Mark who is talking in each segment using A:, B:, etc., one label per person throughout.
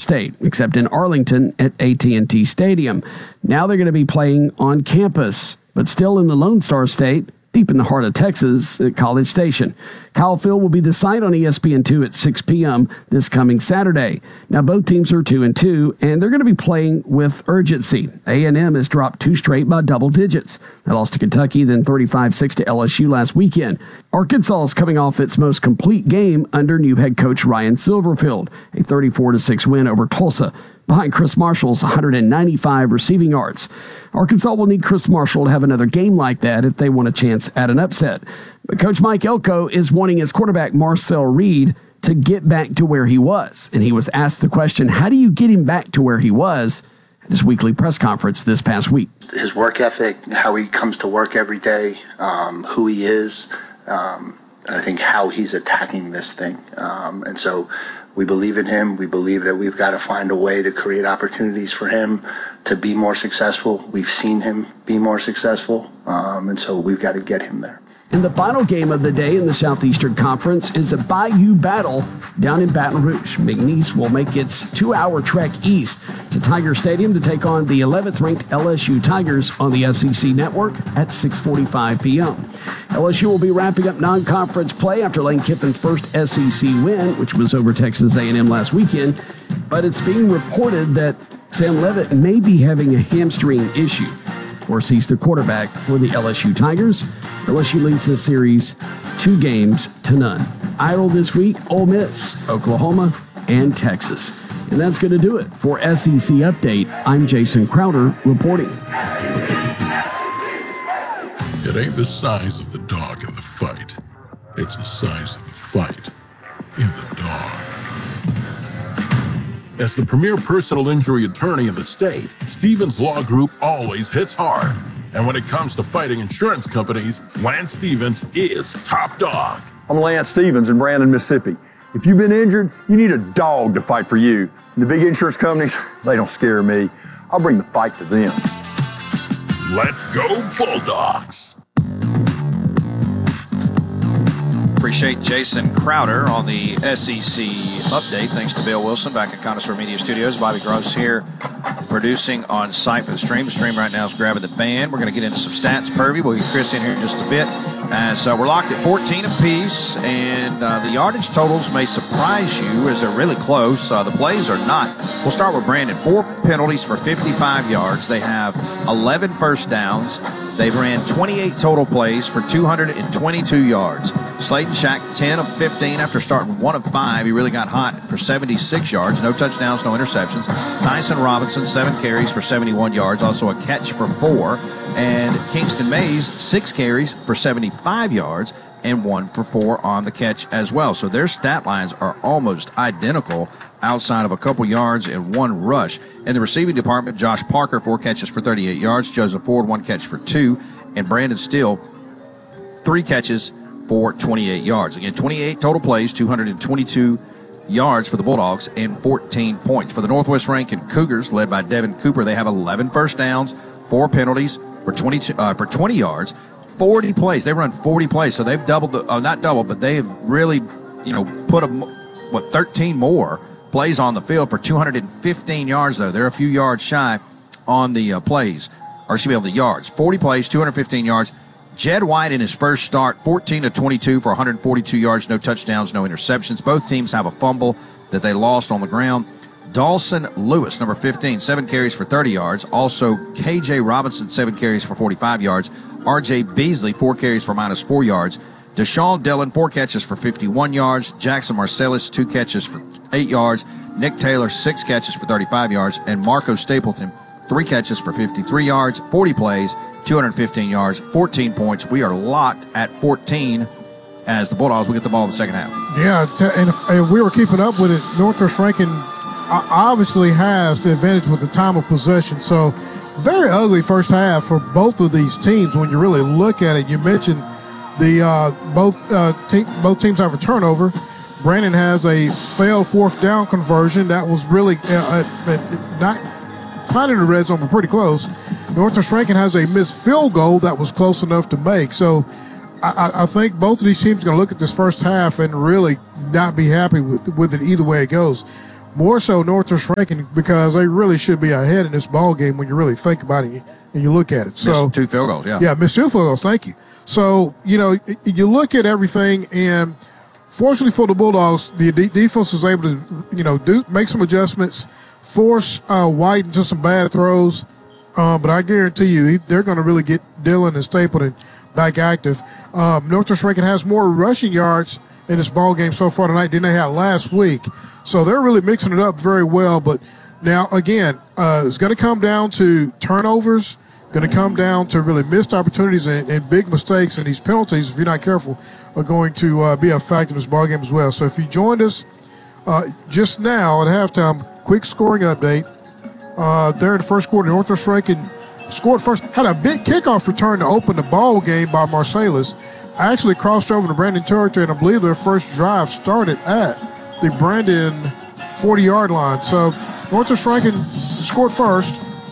A: State, except in Arlington at AT&T Stadium. Now they're going to be playing on campus, but still in the Lone Star State, deep in the heart of Texas at College Station. Kyle Field will be the site on ESPN2 at 6 p.m. this coming Saturday. Now, both teams are 2-2, and they're going to be playing with urgency. A&M has dropped 2 straight by double digits. They lost to Kentucky, then 35-6 to LSU last weekend. Arkansas is coming off its most complete game under new head coach Ryan Silverfield, a 34-6 win over Tulsa, behind Chris Marshall's 195 receiving yards. Arkansas will need Chris Marshall to have another game like that if they want a chance at an upset. But Coach Mike Elko is wanting his quarterback Marcel Reed to get back to where he was. And he was asked the question, how do you get him back to where he was at his weekly press conference this past week?
B: His work ethic, how he comes to work every day, who he is, and I think how he's attacking this thing. And so we believe in him. We believe that we've got to find a way to create opportunities for him to be more successful. We've seen him be more successful, and so we've got to get him there.
A: And the final game of the day in the Southeastern Conference is a Bayou battle down in Baton Rouge. McNeese will make its 2-hour trek east to Tiger Stadium to take on the 11th-ranked LSU Tigers on the SEC Network at 6:45 p.m. LSU will be wrapping up non-conference play after Lane Kiffin's first SEC win, which was over Texas A&M last weekend. But it's being reported that Sam Leavitt may be having a hamstring issue. Of course, he's the quarterback for the LSU Tigers. LSU leads this series 2-0. Idle this week, Ole Miss, Oklahoma, and Texas. And that's going to do it. For SEC Update, I'm Jason Crowder reporting.
C: It ain't the size of the dog in the fight. It's the size of the fight in the dog. As the premier personal injury attorney in the state, Stevens Law Group always hits hard. And when it comes to fighting insurance companies, Lance Stevens is top dog.
D: I'm Lance Stevens in Brandon, Mississippi. If you've been injured, you need a dog to fight for you. And the big insurance companies, they don't scare me. I'll bring the fight to them.
C: Let's go Bulldogs.
E: Appreciate Jason Crowder on the SEC update. Thanks to Bill Wilson back at Connoisseur Media Studios. Bobby Gross here producing on site for the stream. The stream right now is grabbing the band. We're going to get into some stats. Purvey, we'll get Chris in here in just a bit. So we're locked at 14 apiece, and the yardage totals may surprise you as they're really close. The plays are not. We'll start with Brandon. 4 penalties for 55 yards. They have 11 first downs. They ran 28 total plays for 222 yards. Slayton Shack, 10 of 15 after starting 1 of 5. He really got hot for 76 yards. No touchdowns, no interceptions. Tyson Robinson, 7 carries for 71 yards. Also a catch for 4. And Kingston Mays, 6 carries for 75 yards and 1 for 4 on the catch as well. So their stat lines are almost identical outside of a couple yards and 1 rush. In the receiving department, Josh Parker, 4 catches for 38 yards. Joseph Ford, 1 catch for 2. And Brandon Steele, 3 catches for 28 yards. Again, 28 total plays, 222 yards for the Bulldogs, and 14 points. For the Northwest Rankin Cougars, led by Devin Cooper, they have 11 first downs, 4 penalties for 20 yards, 40 plays. They run 40 plays, so they've doubled not doubled, but they have really, put 13 more plays on the field for 215 yards, though. They're a few yards shy on the on the yards. 40 plays, 215 yards. Jed White in his first start, 14 of 22 for 142 yards, no touchdowns, no interceptions. Both teams have a fumble that they lost on the ground. Dawson Lewis, number 15, 7 carries for 30 yards. Also, K.J. Robinson, 7 carries for 45 yards. R.J. Beasley, 4 carries for -4 yards. Deshaun Dillon, 4 catches for 51 yards. Jackson Marcellus, 2 catches for 8 yards. Nick Taylor, 6 catches for 35 yards. And Marco Stapleton, 3 catches for 53 yards, 40 plays, 215 yards, 14 points. We are locked at 14 as the Bulldogs will get the ball in the second half.
F: Yeah, and if we were keeping up with it, Northwest Rankin obviously has the advantage with the time of possession. So very ugly first half for both of these teams when you really look at it. You mentioned both teams have a turnover. Brandon has a failed 4th down conversion that was really not quite in the red zone, but pretty close. Northwest Rankin has a missed field goal that was close enough to make. So I think both of these teams are going to look at this first half and really not be happy with it either way it goes. more so Northwest Rankin, because they really should be ahead in this ball game when you really think about it and you look at it. So
E: missed 2 field goals, yeah.
F: Yeah, missed 2 field goals, thank you. So, you look at everything, and fortunately for the Bulldogs, the defense was able to, make some adjustments, force White into some bad throws. But I guarantee you, they're going to really get Dillon and Stapleton back active. Northwest Rankin has more rushing yards in this ball game so far tonight than they had last week. So they're really mixing it up very well. But now, again, it's going to come down to turnovers, going to come down to really missed opportunities and big mistakes. And these penalties, if you're not careful, are going to be a factor in this ball game as well. So if you joined us just now at halftime, quick scoring update. There in the first quarter, Northwest Rankin scored first, had a big kickoff return to open the ball game by Marsalis. Actually crossed over to Brandon territory, and I believe their first drive started at the Brandon 40-yard line. So Northwest Rankin scored first.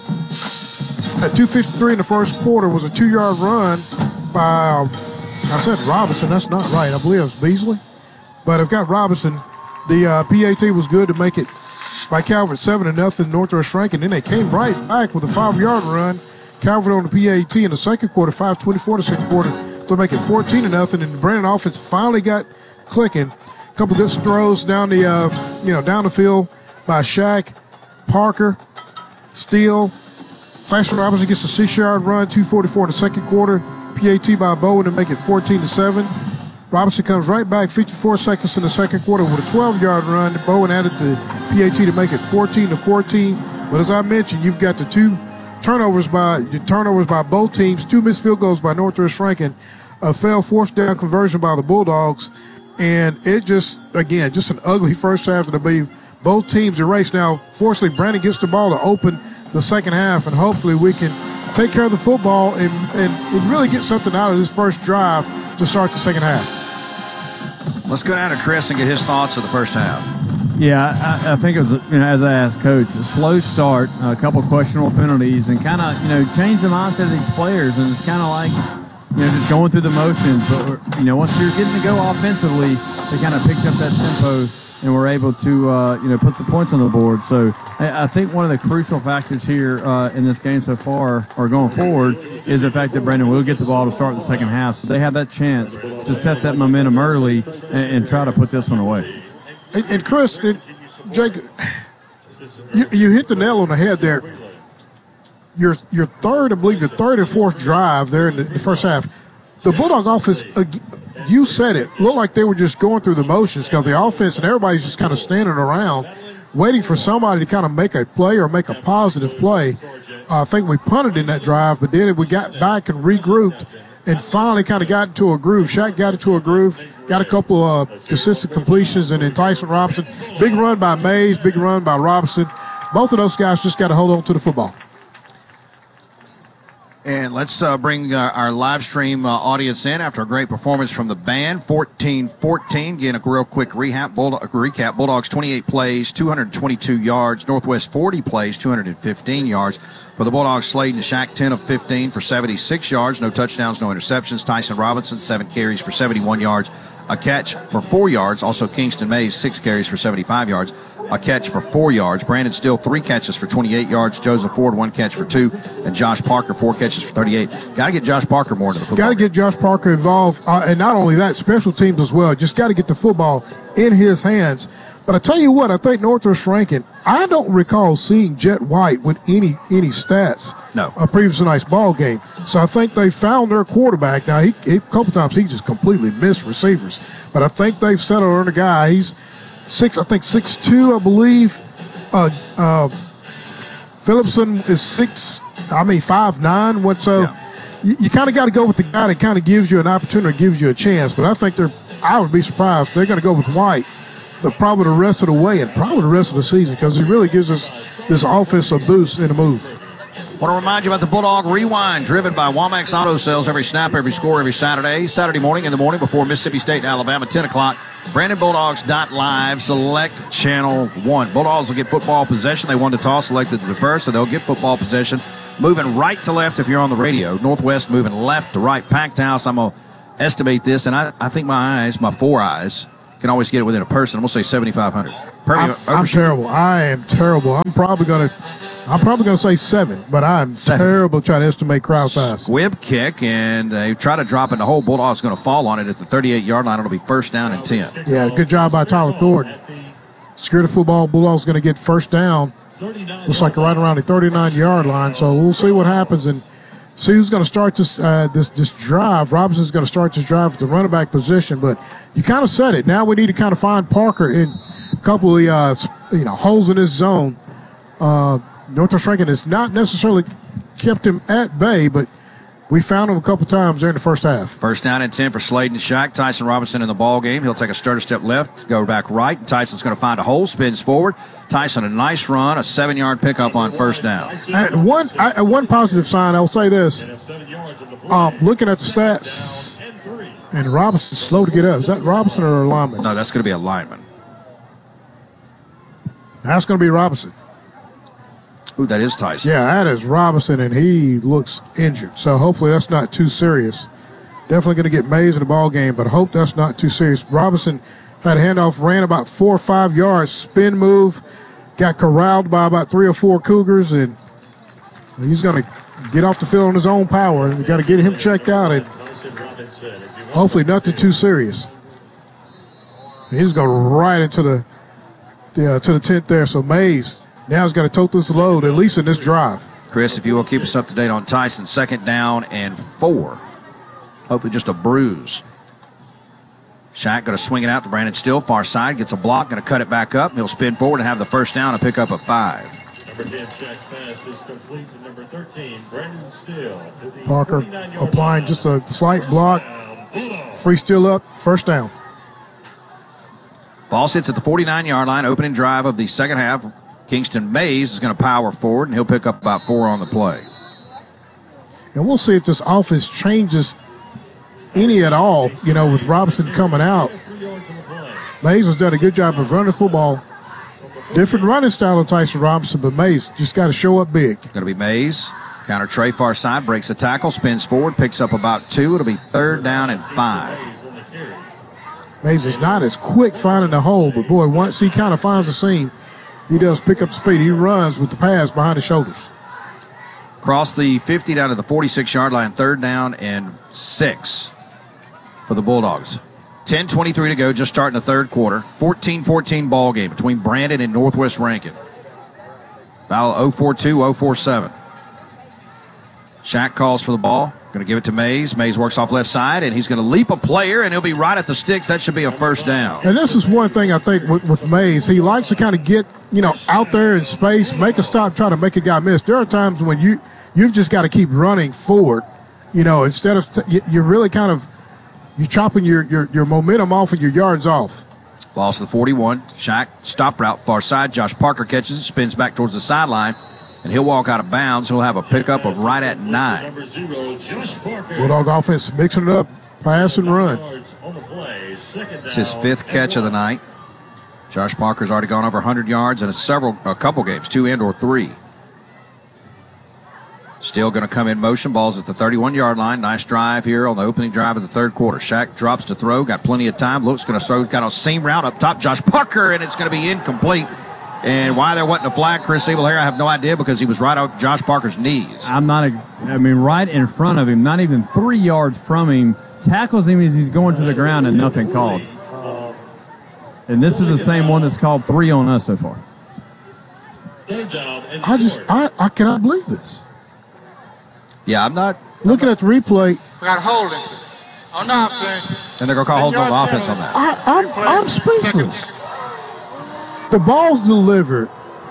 F: At 2:53 in the first quarter was a 2-yard run by, I said Robinson. That's not right. I believe it was Beasley. But I've got Robinson. The PAT was good to make it by Calvert 7-0 Northwest Rankin. Then they came right back with a 5-yard run. Calvert on the PAT in the second quarter, 5:24 the second quarter, to make it 14-0. And the Brandon offense finally got clicking. A couple good throws down the down the field by Shaq, Parker, Steele. Tyson Robinson gets a 6-yard run, 2:44 in the second quarter. PAT by Bowen to make it 14-7. Robinson comes right back, 54 seconds in the second quarter with a 12-yard run. Bowen added the PAT to make it 14-14. But as I mentioned, you've got the two turnovers by both teams, 2 missed field goals by Northwest Rankin, a failed fourth down conversion by the Bulldogs, and it just an ugly first half that I believe both teams erased. Now, fortunately, Brandon gets the ball to open the second half, and hopefully we can take care of the football and really get something out of this first drive to start the second half.
E: Let's go down to Chris and get his thoughts of the first half.
G: Yeah, I think it was, as I asked Coach, a slow start, a couple questionable penalties, and kind of, change the mindset of these players. And it's kind of like, just going through the motions. But, once we were getting to go offensively, they kind of picked up that tempo and were able to, put some points on the board. So I think one of the crucial factors here in this game so far, or going forward, is the fact that Brandon will get the ball to start the second half. So they have that chance to set that momentum early and try to put this one away.
F: And Chris, Jake, you hit the nail on the head there. Your third and fourth drive there in the first half, the Bulldog offense, you said it, looked like they were just going through the motions because the offense and everybody's just kind of standing around waiting for somebody to kind of make a play or make a positive play. I think we punted in that drive, but then we got back and regrouped and finally kind of got into a groove. Shaq got into a groove, got a couple of consistent completions, and then Tyson Robinson. Big run by Mays, big run by Robinson. Both of those guys just got to hold on to the football.
E: And let's bring our live stream audience in after a great performance from the band. 14-14. Again, a real quick recap. Bulldogs 28 plays, 222 yards. Northwest 40 plays, 215 yards. For the Bulldogs, Sladen Shaq 10 of 15 for 76 yards. No touchdowns, no interceptions. Tyson Robinson 7 carries for 71 yards. A catch for 4 yards. Also Kingston Mays 6 carries for 75 yards. A catch for 4 yards. Brandon Steele 3 catches for 28 yards. Joseph Ford 1 catch for 2. And Josh Parker 4 catches for 38. Got to get Josh Parker more into the football.
F: Got to get Josh Parker involved. And not only that, special teams as well. Just got to get the football in his hands. But I tell you what, I think Northwest Rankin, I don't recall seeing Jet White with any stats.
E: No.
F: A previous night's ball game. So I think they found their quarterback. Now, he a couple times he just completely missed receivers. But I think they've settled on a guy. He's 6'2", I believe. Phillipson is 5'9". So you kind of got to go with the guy that kind of gives you an opportunity, gives you a chance. But I think I would be surprised. They're going to go with White probably the rest of the way and probably the rest of the season because he really gives us this offensive boost in the move.
E: Want to remind you about the Bulldog Rewind, driven by Womax Auto Sales. Every snap, every score, every Saturday morning in the morning before Mississippi State and Alabama, 10 o'clock. BrandonBulldogs.live, select Channel 1. Bulldogs will get football possession. They won the toss, selected to defer, so they'll get football possession. Moving right to left if you're on the radio. Northwest moving left to right. Packed house. I'm going to estimate this, and I think my 4 eyes can always get it within a person. I'm going to say 7,500.
F: I'm terrible. I am terrible. I'm probably going to say 7, but I'm terrible trying to estimate crowd size.
E: Squib kick, and they try to drop in the hole. Bulldog's going to fall on it at the 38-yard line. It'll be first down and 10.
F: Yeah, good job by Tyler Thornton. Secure the football. Bulldog's going to get first down. Looks like right around the 39-yard line. So we'll see what happens and see who's going to start this this drive. Robinson's going to start this drive at the running back position, but you kind of said it. Now we need to kind of find Parker in a couple of holes in his zone. Northwest Rankin has not necessarily kept him at bay, but we found him a couple times during the first half.
E: First down and 10 for Slade and Shack. Tyson Robinson in the ball game. He'll take a stutter step left, go back right. Tyson's going to find a hole, spins forward. Tyson, a nice run, a 7-yard pickup on first down.
F: And one positive sign, I'll say this. Looking at the stats, and Robinson's slow to get up. Is that Robinson or a lineman?
E: No, that's going to be a lineman.
F: That's going to be Robinson.
E: Ooh, that is Tyson.
F: Yeah, that is Robinson, and he looks injured. So hopefully that's not too serious. Definitely going to get Mays in the ball game, but I hope that's not too serious. Robinson had a handoff, ran about 4 or 5 yards, spin move, got corralled by about 3 or 4 Cougars, and he's going to get off the field on his own power. We got to get him checked out, and hopefully nothing too serious. He's going right into the tent there. So Mays now he's got to tote this load, at least in this drive.
E: Chris, if you will keep us up to date on Tyson, 2nd down and 4. Hopefully just a bruise. Shack going to swing it out to Brandon Still, far side, gets a block, going to cut it back up. He'll spin forward and have the first down and pick up a 5.
H: Number 10 Shack's pass is complete to number 13, Brandon Still.
F: Parker applying just a slight block. Free Still up, first down.
E: Ball sits at the 49-yard line, opening drive of the second half. Kingston Mays is going to power forward, and he'll pick up about 4 on the play.
F: And we'll see if this offense changes any at all, with Robinson coming out. Mays has done a good job of running the football. Different running style of Tyson Robinson, but Mays just got to show up big.
E: Going to be Mays. Counter tray far side, breaks the tackle, spins forward, picks up about 2. It'll be 3rd down and 5.
F: Mays is not as quick finding the hole, but boy, once he kind of finds the seam, he does pick up the speed. He runs with the pass behind his shoulders.
E: Cross the 50 down to the 46-yard line, 3rd down and 6 for the Bulldogs. 10:23 to go, just starting the third quarter. 14-14 ball game between Brandon and Northwest Rankin. Foul 042, 047. Shack calls for the ball. Going to give it to Mays. Mays works off left side, and he's going to leap a player, and he'll be right at the sticks. That should be a first down.
F: And this is one thing I think with Mays. He likes to kind of get, out there in space, make a stop, try to make a guy miss. There are times when you've just got to keep running forward, instead of you're really kind of you're chopping your momentum off and your yards off.
E: Loss to the 41. Shack, stop route, far side. Josh Parker catches it, spins back towards the sideline, and he'll walk out of bounds. He'll have a pickup of right at 9.
F: Bulldog offense mixing it up, pass and run.
E: It's his 5th catch of the night. Josh Parker's already gone over 100 yards in a couple games, 2 and or 3. Still going to come in motion. Ball's at the 31-yard line. Nice drive here on the opening drive of the third quarter. Shack drops to throw. Got plenty of time. Looks going to throw. Got a seam route up top. Josh Parker, and it's going to be incomplete. And why they're wanting a flag, Chris Siebel here, I have no idea, because he was right up Josh Parker's knees.
G: Right in front of him, not even 3 yards from him. Tackles him as he's going to the ground, and nothing called. And this is the same one that's called 3 on us so far.
F: I cannot believe this.
E: Yeah, I'm not.
F: Looking at the replay.
I: We got holding on the offense.
E: And they're going to call holding on the offense on that.
F: I'm speechless. The ball's delivered.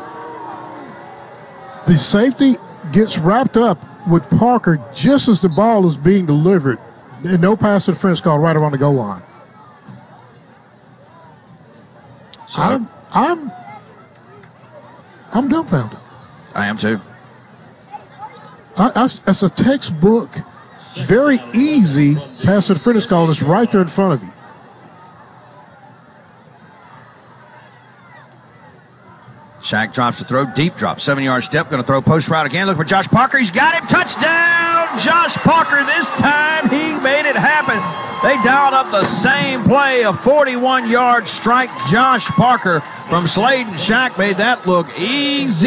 F: The safety gets wrapped up with Parker just as the ball is being delivered. And no pass interference called right around the goal line. So I'm dumbfounded.
E: I am too.
F: That's a textbook, very easy pass interference call that's right there in front of you.
E: Shaq drops to throw, deep drop, 7-yard step, going to throw post route again. Look for Josh Parker. He's got him. Touchdown, Josh Parker. This time he made it happen. They dialed up the same play, a 41-yard strike. Josh Parker from Sladen. Shaq made that look easy.